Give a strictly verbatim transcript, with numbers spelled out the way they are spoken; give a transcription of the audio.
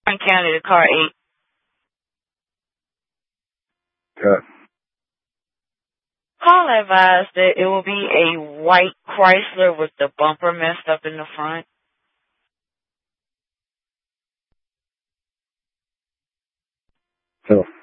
County, the car eight. Okay. Call advised that it will be a white Chrysler with the bumper messed up in the front. So